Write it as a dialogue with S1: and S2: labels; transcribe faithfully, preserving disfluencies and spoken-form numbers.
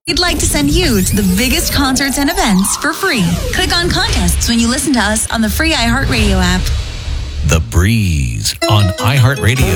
S1: We'd like to send you to the biggest concerts and events for free. Click on contests when you listen to us on the free iHeartRadio app.
S2: The Breeze on iHeartRadio.